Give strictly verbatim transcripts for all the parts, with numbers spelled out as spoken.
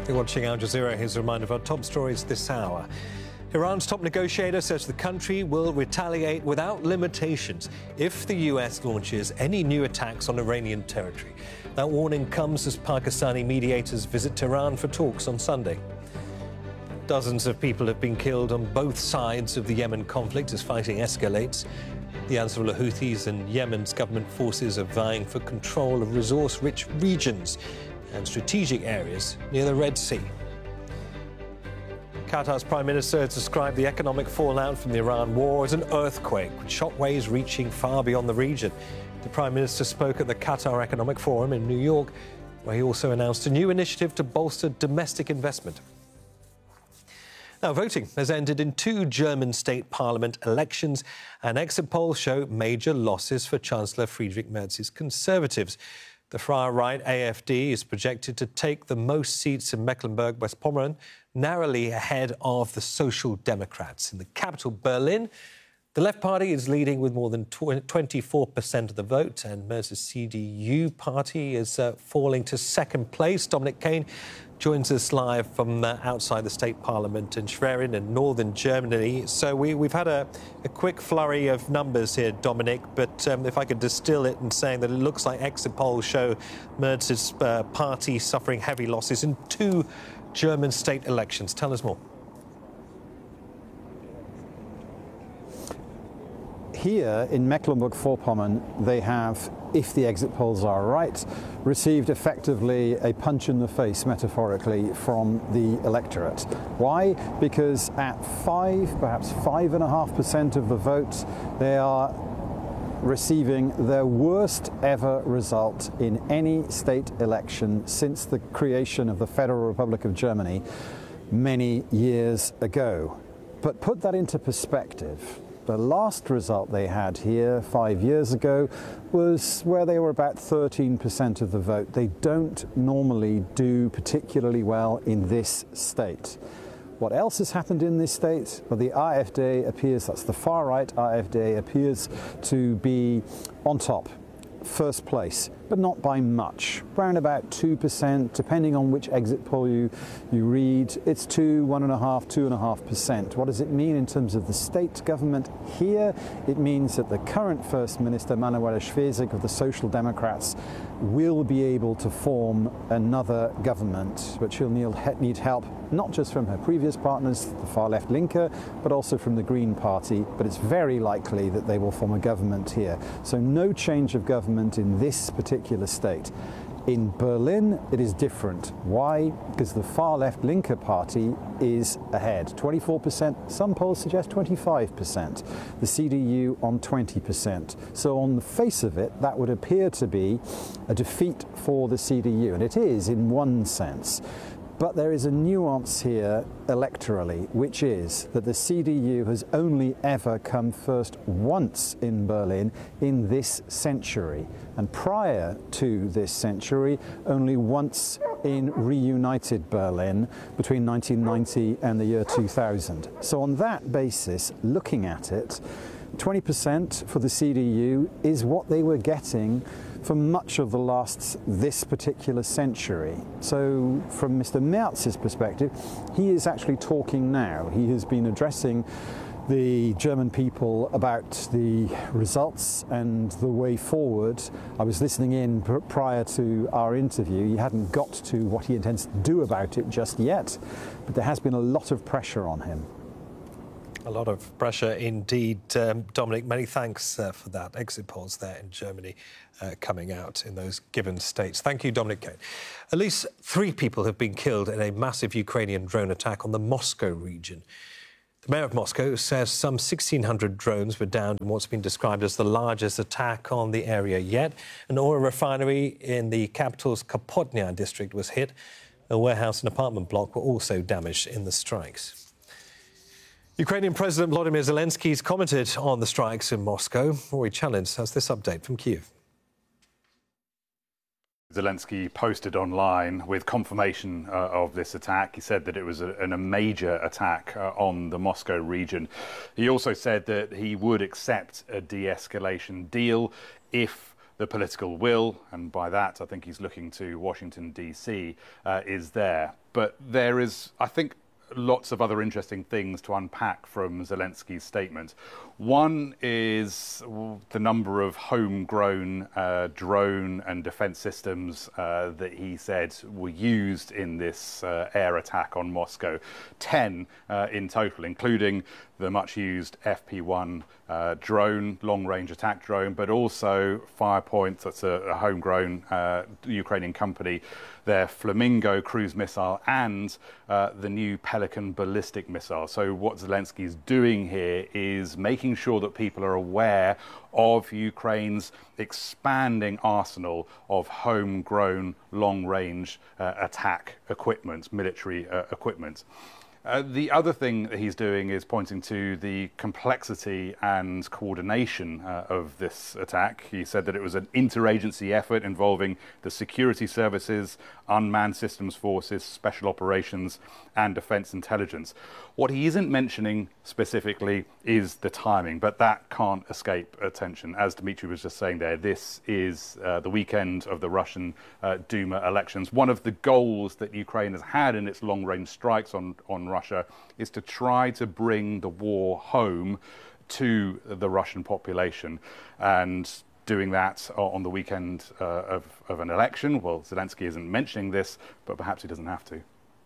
You're watching Al Jazeera. Here's a reminder of our top stories this hour. Iran's top negotiator says the country will retaliate without limitations if the U S launches any new attacks on Iranian territory. That warning comes as Pakistani mediators visit Tehran for talks on Sunday. Dozens of people have been killed on both sides of the Yemen conflict as fighting escalates. The Ansarullah Houthis and Yemen's government forces are vying for control of resource-rich regions and strategic areas near the Red Sea. Qatar's Prime Minister has described the economic fallout from the Iran war as an earthquake, with shockwaves reaching far beyond the region. The Prime Minister spoke at the Qatar Economic Forum in New York, where he also announced a new initiative to bolster domestic investment. Now, voting has ended in two German state parliament elections, and exit polls show major losses for Chancellor Friedrich Merz's Conservatives. The far-right A F D is projected to take the most seats in Mecklenburg-Westpommern, narrowly ahead of the Social Democrats. In the capital, Berlin, the Left Party is leading with more than twenty-four percent of the vote, and Merz's C D U party is uh, falling to second place. Dominic Kane joins us live from uh, outside the state parliament in Schwerin in northern Germany. So we, we've had a, a quick flurry of numbers here, Dominic, but um, if I could distill it in saying that it looks like exit polls show Merz's uh, party suffering heavy losses in two German state elections. Tell us more. Here in Mecklenburg-Vorpommern, they have, if the exit polls are right, received effectively a punch in the face, metaphorically, from the electorate. Why? Because at five, perhaps five and a half percent of the vote, they are receiving their worst ever result in any state election since the creation of the Federal Republic of Germany many years ago. But put that into perspective. The last result they had here five years ago was where they were about thirteen percent of the vote. They don't normally do particularly well in this state. What else has happened in this state? Well, the AfD appears, that's the far-right AfD, appears to be on top, first place, but not by much, around about two percent, depending on which exit poll you, you read. It's two, one and a half, two and a half percent. What does it mean in terms of the state government here? It means that the current First Minister, Manuela Schwesig of the Social Democrats, will be able to form another government, but she'll need help not just from her previous partners, the far left Linke, but also from the Green Party. But it's very likely that they will form a government here. So no change of government in this particular state. In Berlin, it is different. Why? Because the far left Linke Party is ahead. twenty-four percent, some polls suggest twenty-five percent. The C D U on twenty percent. So on the face of it, that would appear to be a defeat for the C D U, and it is in one sense. But there is a nuance here electorally, which is that the C D U has only ever come first once in Berlin in this century. And prior to this century, only once in reunited Berlin between nineteen ninety and the year two thousand. So on that basis, looking at it, twenty percent for the C D U is what they were getting for much of the last this particular century. So from Mister Merz's perspective, he is actually talking now. He has been addressing the German people about the results and the way forward. I was listening in pr prior to our interview. He hadn't got to what he intends to do about it just yet, but there has been a lot of pressure on him. A lot of pressure indeed. Um, Dominic, many thanks uh, for that. Exit polls there in Germany uh, coming out in those given states. Thank you, Dominic Kane. At least three people have been killed in a massive Ukrainian drone attack on the Moscow region. The mayor of Moscow says some sixteen hundred drones were downed in what's been described as the largest attack on the area yet. An oil refinery in the capital's Kapotnya district was hit. A warehouse and apartment block were also damaged in the strikes. Ukrainian President Volodymyr Zelensky has commented on the strikes in Moscow. Rory Challens has this update from Kyiv. Zelensky posted online with confirmation uh, of this attack. He said that it was a, a major attack uh, on the Moscow region. He also said that he would accept a de-escalation deal if the political will, and by that I think he's looking to Washington, D C, uh, is there. But there is, I think, lots of other interesting things to unpack from Zelensky's statement. One is the number of homegrown uh, drone and defense systems uh, that he said were used in this uh, air attack on Moscow. Ten uh, in total, including the much used F P one uh, drone, long-range attack drone, but also Firepoint, that's a, a homegrown uh, Ukrainian company, their Flamingo cruise missile, and uh, the new Pelican ballistic missile. So what Zelensky is doing here is making sure that people are aware of Ukraine's expanding arsenal of homegrown long-range uh, attack equipment, military uh, equipment. Uh, the other thing that he's doing is pointing to the complexity and coordination uh, of this attack. He said that it was an interagency effort involving the security services, unmanned systems forces, special operations, and defense intelligence. What he isn't mentioning specifically is the timing, but that can't escape attention. As Dmitry was just saying there, this is uh, the weekend of the Russian uh, Duma elections. One of the goals that Ukraine has had in its long-range strikes on, on Russia is to try to bring the war home to the Russian population. And doing that on the weekend uh, of, of an election, well, Zelensky isn't mentioning this, but perhaps he doesn't have to.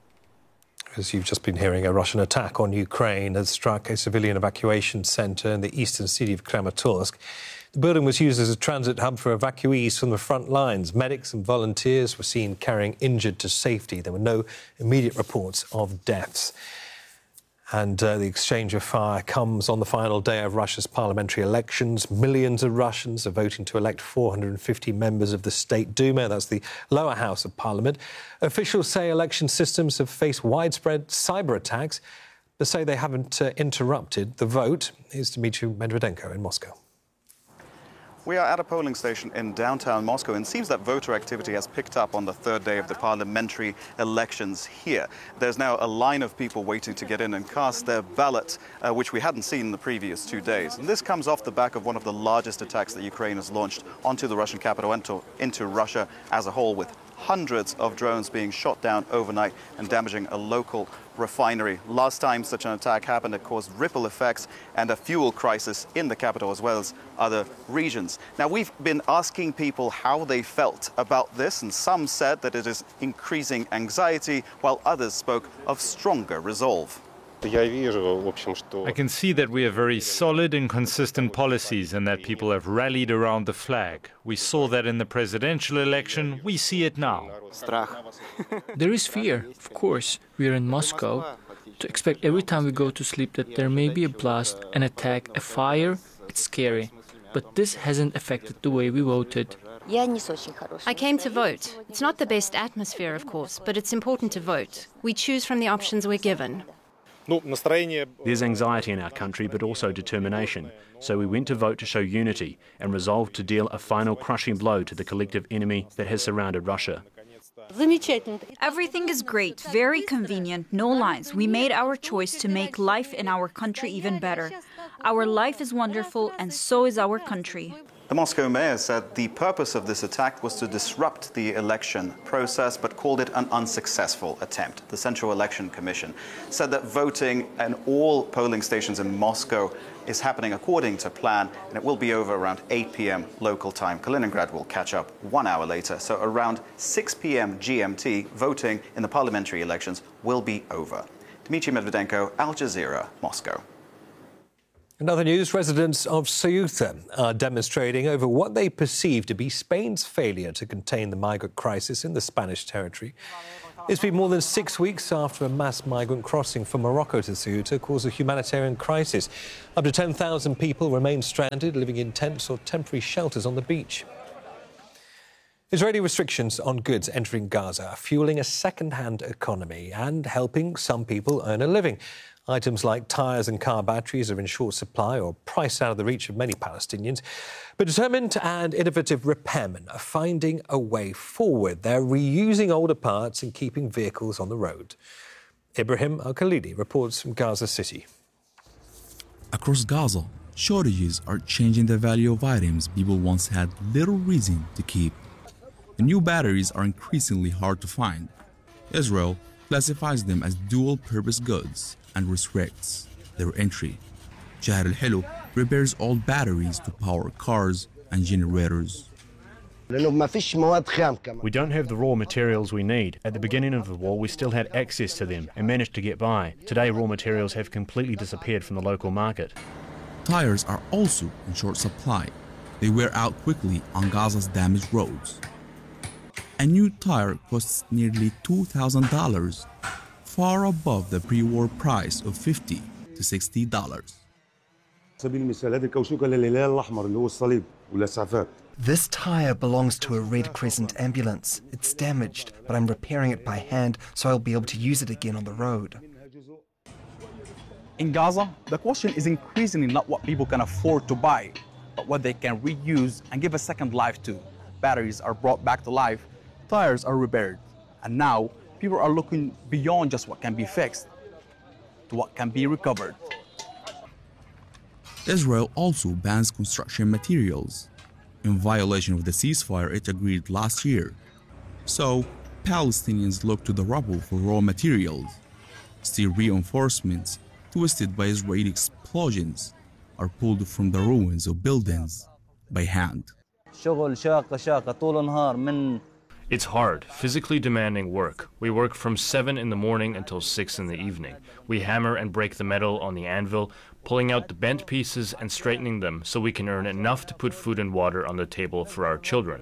As you've just been hearing, a Russian attack on Ukraine has struck a civilian evacuation centre in the eastern city of Kramatorsk. The building was used as a transit hub for evacuees from the front lines. Medics and volunteers were seen carrying injured to safety. There were no immediate reports of deaths. And uh, the exchange of fire comes on the final day of Russia's parliamentary elections. Millions of Russians are voting to elect four hundred fifty members of the State Duma. That's the lower house of parliament. Officials say election systems have faced widespread cyber attacks, but say they haven't uh, interrupted the vote. Here's Dmitry Medvedenko in Moscow. We are at a polling station in downtown Moscow, and it seems that voter activity has picked up on the third day of the parliamentary elections here. There's now a line of people waiting to get in and cast their ballot, uh, which we hadn't seen in the previous two days. And this comes off the back of one of the largest attacks that Ukraine has launched onto the Russian capital and to, into Russia as a whole, with hundreds of drones being shot down overnight and damaging a local refinery. Last time such an attack happened, it caused ripple effects and a fuel crisis in the capital as well as other regions. Now, we've been asking people how they felt about this, and some said that it is increasing anxiety, while others spoke of stronger resolve. I can see that we have very solid and consistent policies and that people have rallied around the flag. We saw that in the presidential election. We see it now. There is fear, of course. We are in Moscow. To expect every time we go to sleep that there may be a blast, an attack, a fire, it's scary. But this hasn't affected the way we voted. I came to vote. It's not the best atmosphere, of course, but it's important to vote. We choose from the options we're given. There's anxiety in our country, but also determination. So we went to vote to show unity and resolved to deal a final crushing blow to the collective enemy that has surrounded Russia. Everything is great, very convenient, no lines. We made our choice to make life in our country even better. Our life is wonderful, and so is our country. The Moscow mayor said the purpose of this attack was to disrupt the election process, but called it an unsuccessful attempt. The Central Election Commission said that voting in all polling stations in Moscow is happening according to plan, and it will be over around eight p m local time. Kaliningrad will catch up one hour later. So around six p m G M T, voting in the parliamentary elections will be over. Dmitry Medvedenko, Al Jazeera, Moscow. In other news, residents of Ceuta are demonstrating over what they perceive to be Spain's failure to contain the migrant crisis in the Spanish territory. It's been more than six weeks after a mass migrant crossing from Morocco to Ceuta caused a humanitarian crisis. Up to ten thousand people remain stranded, living in tents or temporary shelters on the beach. Israeli restrictions on goods entering Gaza are fueling a second-hand economy and helping some people earn a living. Items like tyres and car batteries are in short supply or priced out of the reach of many Palestinians. But determined and innovative repairmen are finding a way forward. They're reusing older parts and keeping vehicles on the road. Ibrahim Al-Khalidi reports from Gaza City. Across Gaza, Shortages are changing the value of items people once had little reason to keep. The new batteries are increasingly hard to find. Israel classifies them as dual-purpose goods and restricts their entry. Shahr al-Helu repairs old batteries to power cars and generators. We don't have the raw materials we need. At the beginning of the war, we still had access to them and managed to get by. Today, raw materials have completely disappeared from the local market. Tires are also in short supply. They wear out quickly on Gaza's damaged roads. A new tire costs nearly two thousand dollars, far above the pre-war price of fifty to sixty dollars. This tire belongs to a Red Crescent ambulance. It's damaged, but I'm repairing it by hand so I'll be able to use it again on the road. In Gaza, the question is increasingly not what people can afford to buy, but what they can reuse and give a second life to. Batteries are brought back to life, tires are repaired, and now people are looking beyond just what can be fixed to what can be recovered. Israel also bans construction materials, in violation of the ceasefire it agreed last year. So, Palestinians look to the rubble for raw materials. Steel reinforcements, twisted by Israeli explosions, are pulled from the ruins of buildings by hand. It's hard, physically demanding work. We work from seven in the morning until six in the evening. We hammer and break the metal on the anvil, pulling out the bent pieces and straightening them so we can earn enough to put food and water on the table for our children.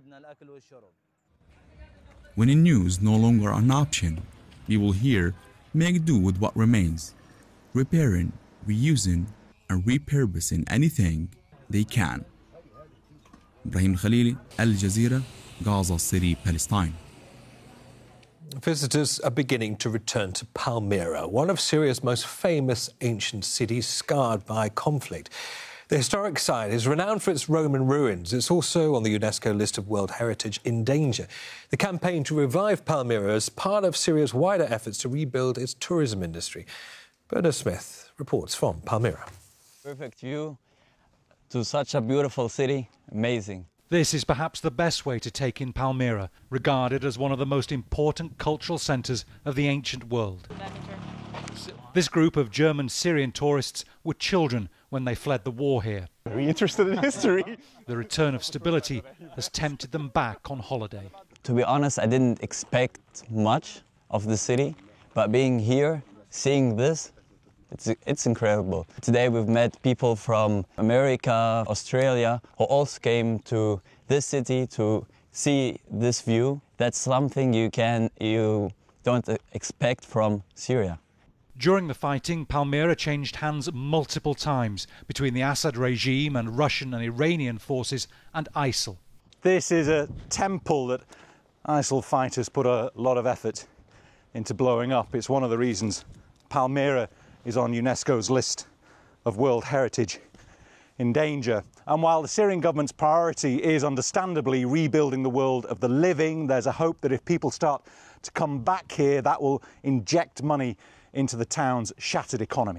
When in news no longer an option, we will hear, make do with what remains, repairing, reusing, and repurposing anything they can. Ibrahim Khalili, Al Jazeera, Gaza City, Palestine. Visitors are beginning to return to Palmyra, one of Syria's most famous ancient cities scarred by conflict. The historic site is renowned for its Roman ruins. It's also on the UNESCO list of World Heritage in danger. The campaign to revive Palmyra is part of Syria's wider efforts to rebuild its tourism industry. Bernard Smith reports from Palmyra. Perfect view to such a beautiful city. Amazing. This is perhaps the best way to take in Palmyra, regarded as one of the most important cultural centres of the ancient world. This group of German Syrian tourists were children when they fled the war here. Very interested in history. The return of stability has tempted them back on holiday. To be honest, I didn't expect much of the city, but being here, seeing this, It's, it's incredible. Today we've met people from America, Australia, who also came to this city to see this view. That's something you can, you don't expect from Syria. During the fighting, Palmyra changed hands multiple times between the Assad regime and Russian and Iranian forces and ISIL. This is a temple that ISIL fighters put a lot of effort into blowing up. It's one of the reasons Palmyra is on UNESCO's list of World Heritage in danger. And while the Syrian government's priority is understandably rebuilding the world of the living, there's a hope that if people start to come back here, that will inject money into the town's shattered economy.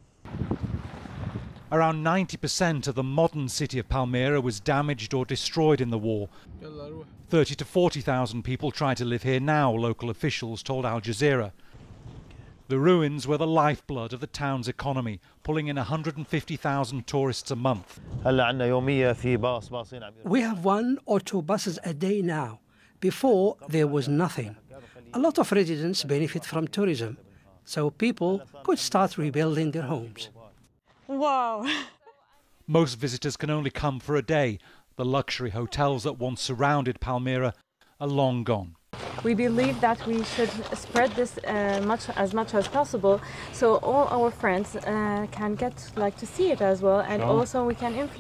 Around ninety percent of the modern city of Palmyra was damaged or destroyed in the war. thirty to forty thousand people try to live here now, local officials told Al Jazeera. The ruins were the lifeblood of the town's economy, pulling in one hundred fifty thousand tourists a month. We have one or two buses a day now. Before, there was nothing. A lot of residents benefit from tourism, so people could start rebuilding their homes. Wow! Most visitors can only come for a day. The luxury hotels that once surrounded Palmyra are long gone. We believe that we should spread this uh, much as much as possible, so all our friends uh, can get like to see it as well, and oh. also we can influence